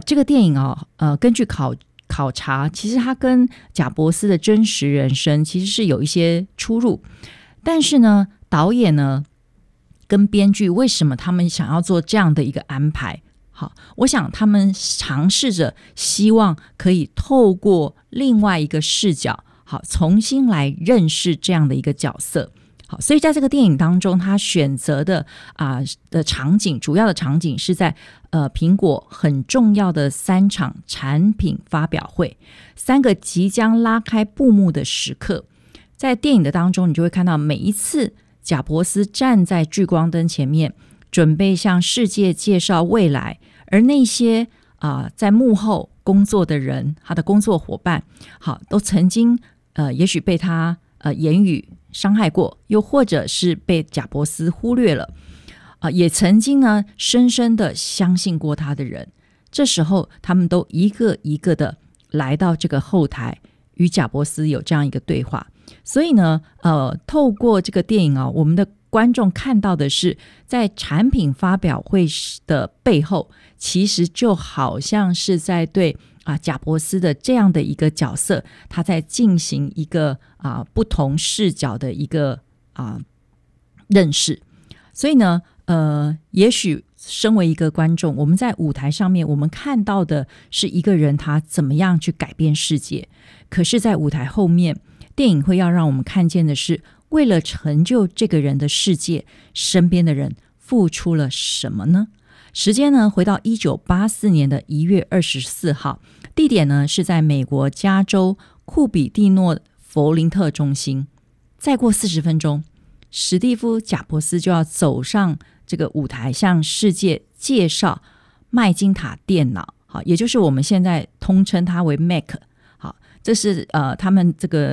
这个电影根据考察，其实它跟贾伯斯的真实人生其实是有一些出入，但是呢，导演呢跟编剧为什么他们想要做这样的一个安排？好，我想他们尝试着希望可以透过另外一个视角，好，重新来认识这样的一个角色。好，所以在这个电影当中，他选择的场景，主要的场景是在苹果很重要的3场产品发表会，3个即将拉开布幕的时刻。在电影的当中，你就会看到每一次贾伯斯站在聚光灯前面，准备向世界介绍未来，而那些在幕后工作的人，他的工作伙伴，好，都曾经也许被他言语伤害过，又或者是被贾伯斯忽略了，也曾经呢深深的相信过他的人，这时候他们都一个一个的来到这个后台，与贾伯斯有这样一个对话。所以呢透过这个电影我们的观众看到的是，在产品发表会的背后，其实就好像是在对贾伯斯的这样的一个角色，他在进行一个不同视角的一个认识。所以呢也许身为一个观众，我们在舞台上面我们看到的是一个人他怎么样去改变世界，可是在舞台后面，电影会要让我们看见的是，为了成就这个人的世界，身边的人付出了什么呢？时间呢回到1984年的1月24号，地点呢是在美国加州库比蒂诺佛林特中心。再过40分钟，史蒂夫·贾伯斯就要走上这个舞台，向世界介绍麦金塔电脑，好，也就是我们现在通称它为 Mac。好，这是他们这个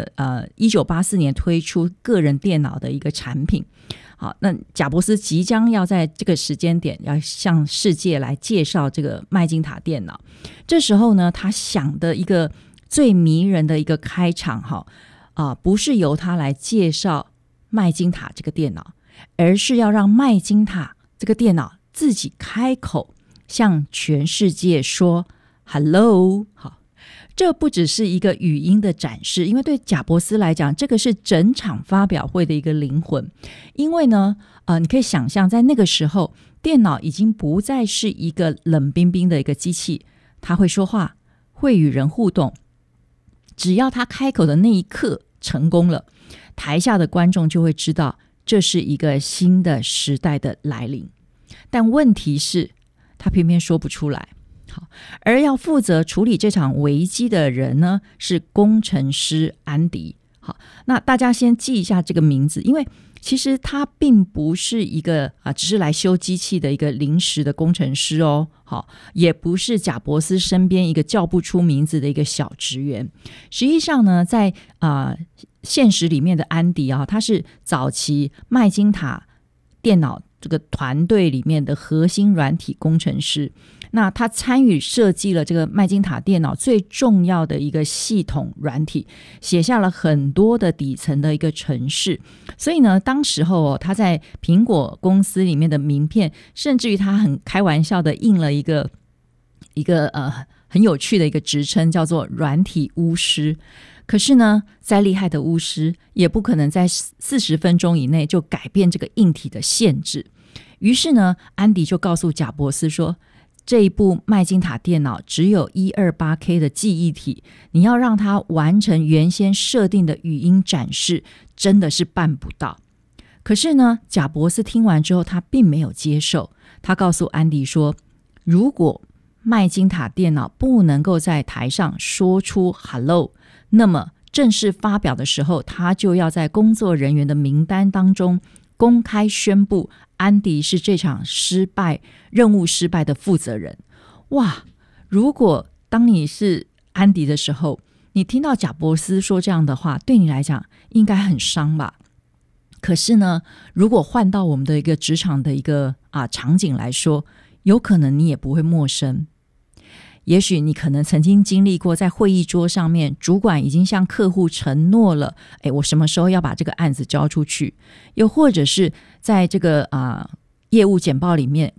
1984年推出个人电脑的一个产品。好，那贾伯斯即将要在这个时间点要向世界来介绍这个麦金塔电脑。这时候呢，他想的一个最迷人的一个开场不是由他来介绍麦金塔这个电脑，而是要让麦金塔这个电脑自己开口向全世界说 Hello。 好，这不只是一个语音的展示，因为对贾伯斯来讲，这个是整场发表会的一个灵魂。因为呢你可以想象，在那个时候，电脑已经不再是一个冷冰冰的一个机器，它会说话，会与人互动，只要他开口的那一刻成功了，台下的观众就会知道这是一个新的时代的来临。但问题是，他偏偏说不出来。好，而要负责处理这场危机的人呢，是工程师安迪。好，那大家先记一下这个名字，因为其实他并不是一个只是来修机器的一个临时的工程师哦。好，也不是贾伯斯身边一个叫不出名字的一个小职员。实际上呢，在现实里面的安迪他是早期麦金塔电脑这个团队里面的核心软体工程师。那他参与设计了这个麦金塔电脑最重要的一个系统软体，写下了很多的底层的一个程式。所以呢，当时候他在苹果公司里面的名片，甚至于他很开玩笑的印了一个很有趣的一个职称，叫做软体巫师。可是呢，再厉害的巫师也不可能在40分钟以内就改变这个硬体的限制。于是呢，安迪就告诉贾伯斯说，这一部麦金塔电脑只有 128K 的记忆体，你要让它完成原先设定的语音展示，真的是办不到。可是呢，贾伯斯听完之后，他并没有接受。他告诉安迪说，如果麦金塔电脑不能够在台上说出 Hello， 那么正式发表的时候，他就要在工作人员的名单当中公开宣布安迪是这场任务失败的负责人。哇，如果当你是安迪的时候，你听到贾伯斯说这样的话，对你来讲应该很伤吧。可是呢，如果换到我们的一个职场的一个场景来说，有可能你也不会陌生。也许你可能曾经经历过，在会议桌上面，主管已经向客户承诺了，我什么时候要把这个案子交出去。又或者是在这个业务简报里面，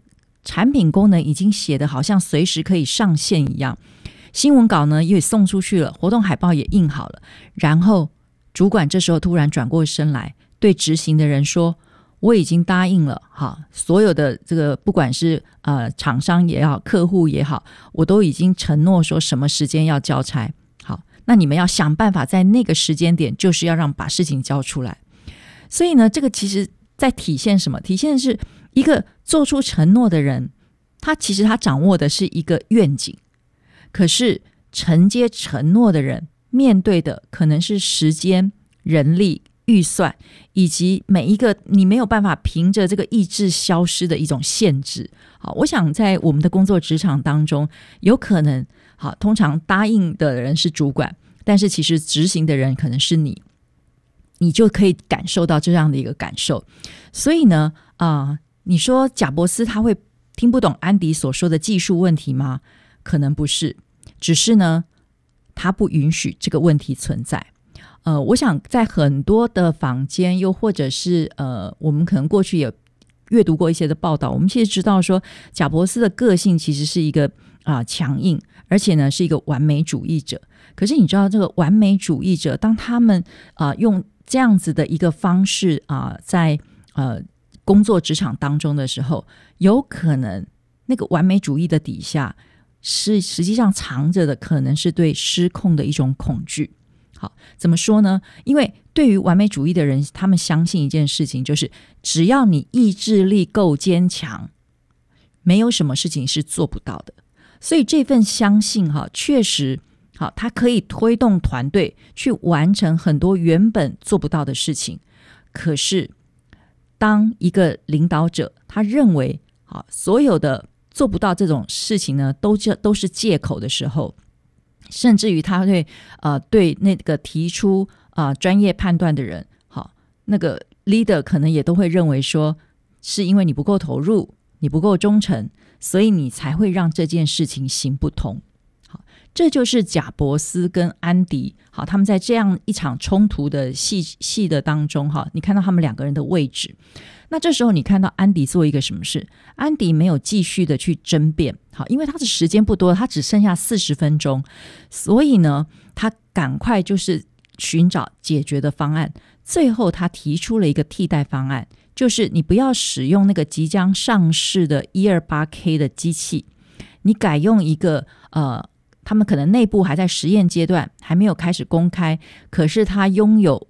产品功能已经写得好像随时可以上线一样，新闻稿呢也送出去了，活动海报也印好了，然后主管这时候突然转过身来对执行的人说，我已经答应了，所有的这个不管是厂商也好，客户也好，我都已经承诺说什么时间要交差，好，那你们要想办法在那个时间点就是要把事情交出来。所以呢，这个其实在体现什么？体现的是一个做出承诺的人，他其实他掌握的是一个愿景，可是承接承诺的人面对的可能是时间、人力、预算，以及每一个你没有办法凭着这个意志消失的一种限制。好，我想在我们的工作职场当中，有可能通常答应的人是主管，但是其实执行的人可能是你就可以感受到这样的一个感受。所以呢你说贾伯斯他会听不懂安迪所说的技术问题吗？可能不是，只是呢他不允许这个问题存在。我想在很多的坊间，又或者是我们可能过去也阅读过一些的报道，我们其实知道说贾伯斯的个性其实是一个强硬，而且呢是一个完美主义者。可是你知道这个完美主义者，当他们用这样子的一个方式在工作职场当中的时候，有可能那个完美主义的底下是实际上藏着的可能是对失控的一种恐惧。好，怎么说呢？因为对于完美主义的人，他们相信一件事情，就是只要你意志力够坚强，没有什么事情是做不到的。所以这份相信确实它可以推动团队去完成很多原本做不到的事情。可是当一个领导者他认为所有的做不到这种事情呢都是借口的时候，甚至于他会对那个提出专业判断的人，那个 leader 可能也都会认为说，是因为你不够投入，你不够忠诚，所以你才会让这件事情行不通。好，这就是贾伯斯跟安迪他们在这样一场冲突的戏的当中你看到他们两个人的位置。那这时候你看到安迪做一个什么事？安迪没有继续的去争辩，因为他的时间不多，他只剩下40分钟，所以呢他赶快就是寻找解决的方案。最后他提出了一个替代方案，就是你不要使用那个即将上市的 128K 的机器，你改用一个他们可能内部还在实验阶段，还没有开始公开，可是它拥有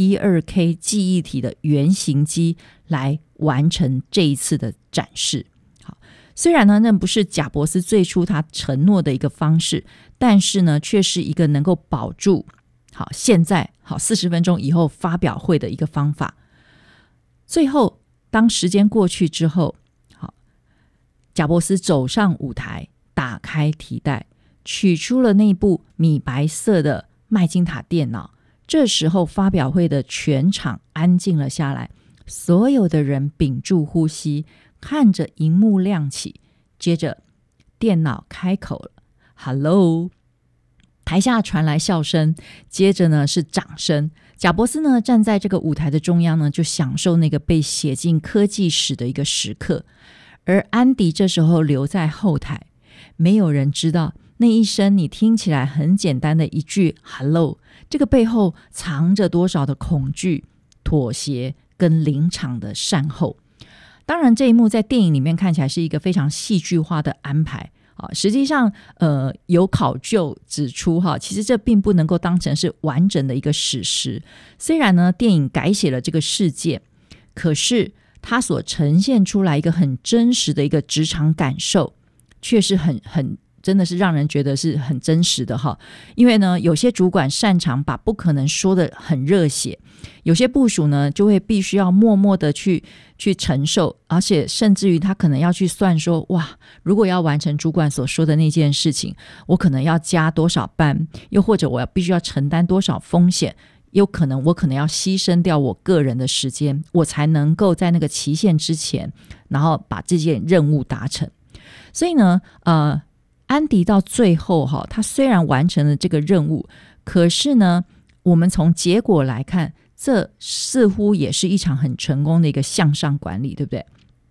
512K 记忆体的原型机来完成这一次的展示。好，虽然呢那不是贾伯斯最初他承诺的一个方式，但是呢却是一个能够保住现在40分钟以后发表会的一个方法。最后当时间过去之后，贾伯斯走上舞台，打开提袋，取出了那部米白色的麦金塔电脑。这时候发表会的全场安静了下来，所有的人屏住呼吸，看着荧幕亮起，接着电脑开口了 Hello， 台下传来笑声，接着呢是掌声。贾伯斯呢站在这个舞台的中央呢，就享受那个被写进科技史的一个时刻。而安迪这时候留在后台，没有人知道那一声你听起来很简单的一句 Hello， 这个背后藏着多少的恐惧、妥协跟临场的善后。当然这一幕在电影里面看起来是一个非常戏剧化的安排，实际上有考究指出其实这并不能够当成是完整的一个史实。虽然呢电影改写了这个事件，可是它所呈现出来一个很真实的一个职场感受，却是很真的是让人觉得是很真实的因为呢有些主管擅长把不可能说的很热血，有些部属呢就会必须要默默的去承受，而且甚至于他可能要去算说，哇，如果要完成主管所说的那件事情，我可能要加多少班，又或者我必须要承担多少风险，我可能要牺牲掉我个人的时间，我才能够在那个期限之前然后把这件任务达成。所以呢安迪到最后他虽然完成了这个任务，可是呢我们从结果来看，这似乎也是一场很成功的一个向上管理，对不对？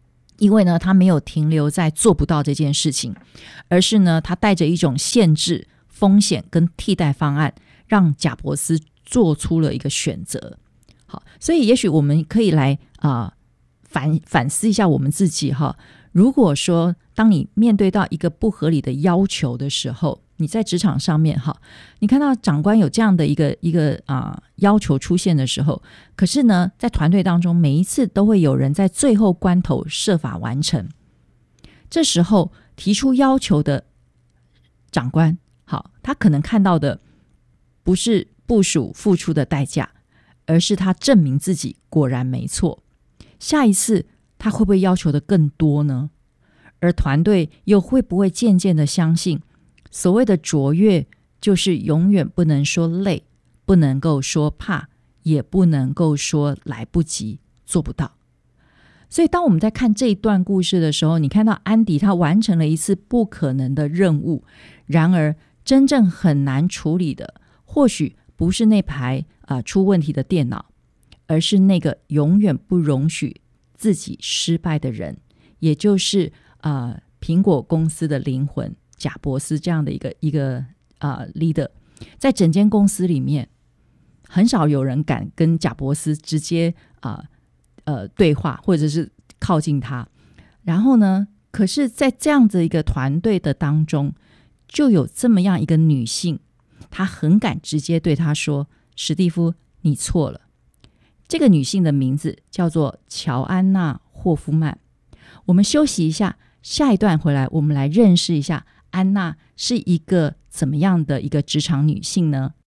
因为呢，他没有停留在做不到这件事情，而是呢，他带着一种限制、风险跟替代方案，让贾伯斯做出了一个选择。好，所以也许我们可以来反思一下我们自己哈。如果说当你面对到一个不合理的要求的时候，你在职场上面哈，你看到长官有这样的一个要求出现的时候，可是呢，在团队当中每一次都会有人在最后关头设法完成。这时候提出要求的长官，好，他可能看到的不是部属付出的代价，而是他证明自己果然没错。下一次他会不会要求的更多呢？而团队又会不会渐渐的相信，所谓的卓越就是永远不能说累，不能够说怕，也不能够说来不及，做不到。所以当我们在看这一段故事的时候，你看到安迪他完成了一次不可能的任务，然而真正很难处理的或许不是那台出问题的电脑，而是那个永远不容许自己失败的人，也就是苹果公司的灵魂贾伯斯这样的一个leader。 在整间公司里面很少有人敢跟贾伯斯直接对话或者是靠近他，然后呢，可是在这样的一个团队的当中，就有这么样一个女性，她很敢直接对他说，史蒂夫你错了。这个女性的名字叫做乔安娜·霍夫曼。我们休息一下，下一段回来我们来认识一下安娜是一个怎么样的一个职场女性呢？